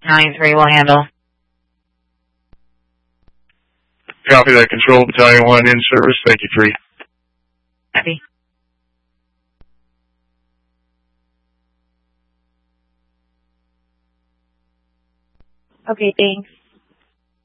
9-3 will handle. Copy that. Control Battalion 1 in service. Thank you, 3. Copy. Okay, thanks.